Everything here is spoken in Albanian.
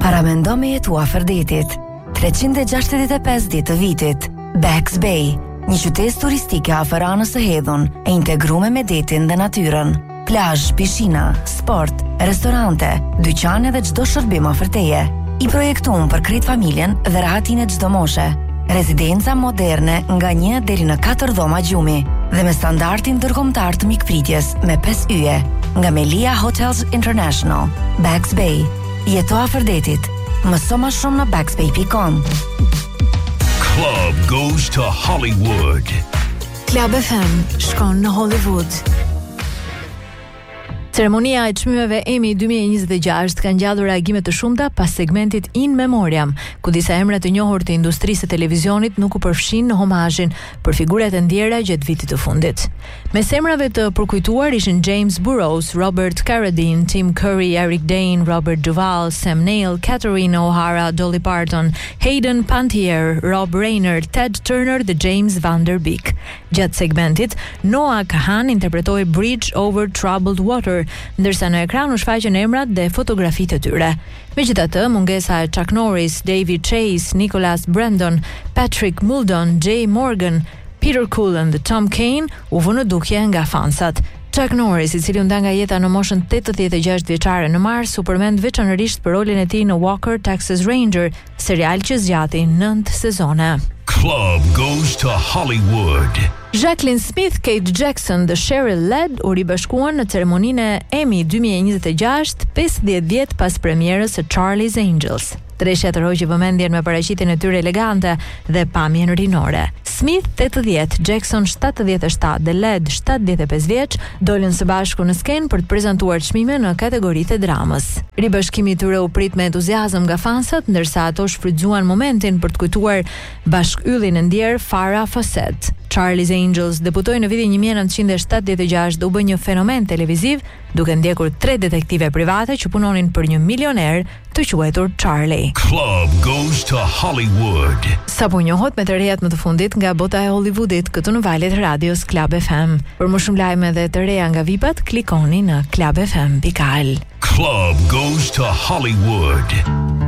Paramendo me jetu afër detit. 365 ditë të vitit. Bags Bay, një qytet turistike afër anës së hedhun, e integruar me detin dhe natyrën. Plazh, pishina, sport, restorante, dyqane dhe çdo shërbim afër teje. I projektuar për krejt familjen dhe rahatinë e çdo moshe. Rezidenca moderne nga 1 deri në 4 dhoma gjumi dhe me standardin ndërkombëtar të mikpritjes me 5 yje nga Melia Hotels International. Bags Bay, jeto afër detit. Mëso më shumë në bagsbay.com. Club goes to Hollywood. Club FM shkon në Hollywood. Ceremonia e çmimeve Emmy 2026 ka ngjallur reagime të shumta pas segmentit In Memoriam, ku disa emra të njohur të industrisë së televizionit nuk u përfshin në homazhin për figurat e ndjera gjatë vitit të fundit. Mes emrave të përkujtuar ishin James Burrows, Robert Carradine, Tim Curry, Eric Dane, Robert Duvall, Sam Neill, Catherine O'Hara, Dolly Parton, Hayden Panettiere, Rob Reiner, Ted Turner dhe James Van Der Beek. Gjatë segmentit, Noah Kahan interpretoi Bridge Over Troubled Water, ndërsa në ekran u shfaqen emrat dhe fotografitë e tyre. Megjithatë, mungesa e Chuck Norris, David Chase, Nicholas Brandon, Patrick Muldoon, Jay Morgan, Peter Cullen dhe Tom Kane u vënë në dukje nga fansat. Chuck Norris, i cili u nda nga jeta në moshën 86 vjeçare në mars, u përmend veçanërisht për rolin e tij në Walker Texas Ranger, serial që zgjati 9 sezone. Club goes to Hollywood. Jacqueline Smith, Kate Jackson dhe Cheryl Ladd u ribashkuan në ceremoninë e Emmy 2026, 50 vjet pas premierës së Charlie's Angels. Treshja të rrogjë vëmendjen me paraqitjen e tyre elegante dhe pamjen rinore. Smith 80, Jackson 77 dhe Ladd 75 vjeç dolën së bashku në skenë për të prezantuar çmime në kategoritë e dramës. Ribashkimi i tyre u prit me entuziazëm nga fansat, ndërsa ato shfrytzuan momentin për të kujtuar bashkëyllin e ndjer Farrah Fawcett. Charlie's Angels debutoi në vitin 1976 dhe u bë një fenomen televiziv, duke ndjekur 3 detektive private që punonin për një milioner të quajtur Charlie. Club goes to Hollywood. Sapo njohot me të rejat më të fundit nga bota e Hollywoodit këtu në valët e radios Club FM. Për më shumë lajme dhe të reja nga vipat, klikoni në clubfm.al. Club goes to Hollywood.